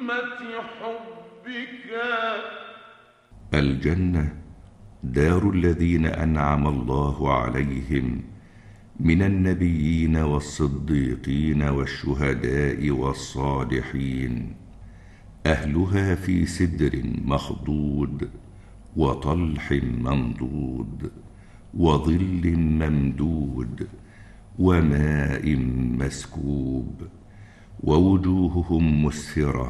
ظلمة حبك. الجنة دار الذين أنعم الله عليهم من النبيين والصديقين والشهداء والصالحين، أهلها في سدر مخضود وطلح منضود وظل ممدود وماء مسكوب، ووجوههم مسفرة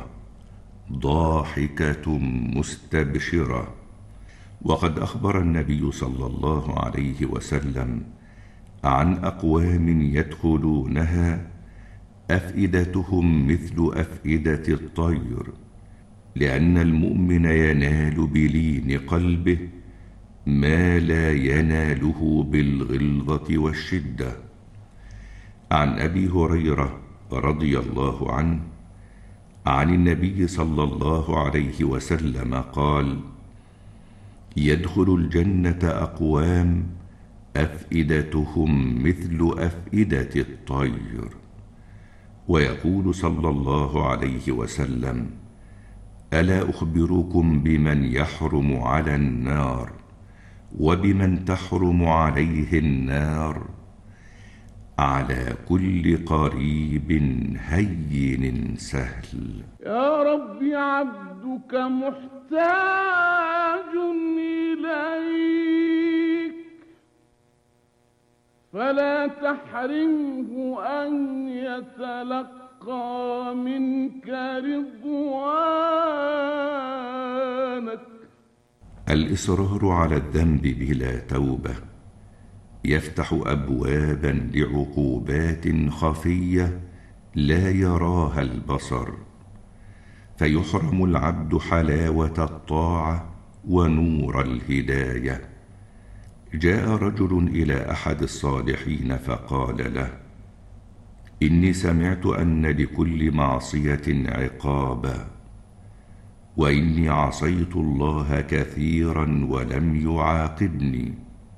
ضاحكة مستبشرة. وقد أخبر النبي صلى الله عليه وسلم عن أقوام يدخلونها أفئدتهم مثل أفئدة الطير، لأن المؤمن ينال بلين قلبه ما لا يناله بالغلظة والشدة. عن أبي هريرة رضي الله عنه عن النبي صلى الله عليه وسلم قال: يدخل الجنة أقوام أفئدتهم مثل أفئدة الطير. ويقول صلى الله عليه وسلم: ألا أخبركم بمن يحرم على النار وبمن تحرم عليه النار؟ على كل قريب هين سهل. يا رب عبدك محتاج إليك، فلا تحرمه أن يتلقى منك رضوانك. الإصرار على الذنب بلا توبة يفتح أبوابا لعقوبات خفية لا يراها البصر، فيحرم العبد حلاوة الطاعة ونور الهداية. جاء رجل إلى أحد الصالحين فقال له: إني سمعت أن لكل معصية عقابا، وإني عصيت الله كثيرا ولم يعاقبني.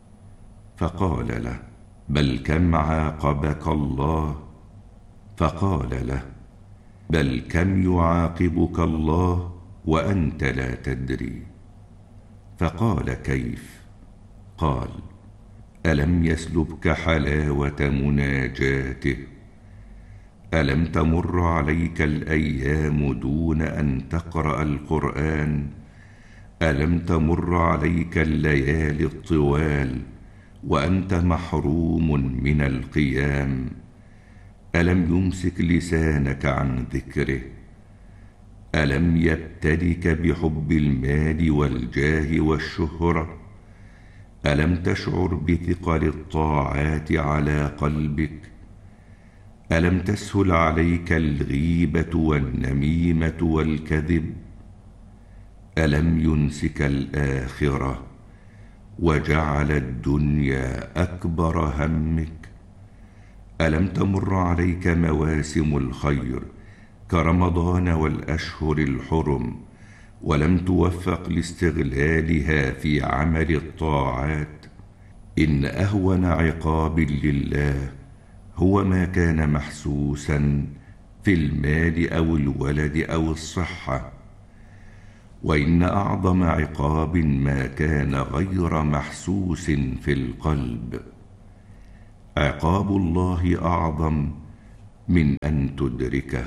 فقال له: بل كم عاقبك الله؟ فقال له: بل كم يعاقبك الله وأنت لا تدري. فقال: كيف؟ قال: ألم يسلبك حلاوة مناجاته؟ ألم تمر عليك الأيام دون أن تقرأ القرآن؟ ألم تمر عليك الليالي الطوال وأنت محروم من القيام؟ ألم يمسك لسانك عن ذكره؟ ألم يبتلك بحب المال والجاه والشهرة؟ ألم تشعر بثقل الطاعات على قلبك؟ ألم تسهل عليك الغيبة والنميمة والكذب؟ ألم ينسك الآخرة وجعل الدنيا أكبر همك؟ ألم تمر عليك مواسم الخير كرمضان والأشهر الحرم ولم توفق لاستغلالها في عمل الطاعات؟ إن أهون عقاب لله هو ما كان محسوسا في المال أو الولد أو الصحة، وإن أعظم عقاب ما كان غير محسوس في القلب. عقاب الله أعظم من أن تدركه،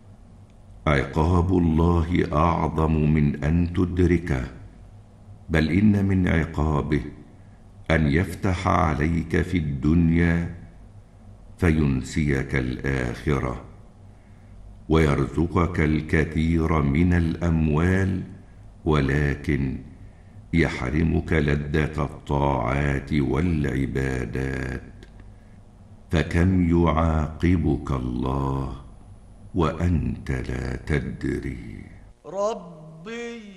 عقاب الله أعظم من أن تدركه، بل إن من عقابه أن يفتح عليك في الدنيا فينسيك الآخرة، ويرزقك الكثير من الأموال ولكن يحرمك لذة الطاعات والعبادات. فكم يعاقبك الله وأنت لا تدري. ربي